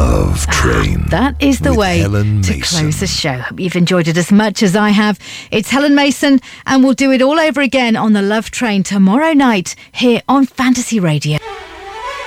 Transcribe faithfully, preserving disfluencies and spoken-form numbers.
Love Train. That is the with way Helen to Mason. close the show. Hope you've enjoyed it as much as I have. It's Helen Mason, and we'll do it all over again on the Love Train tomorrow night here on Fantasy Radio.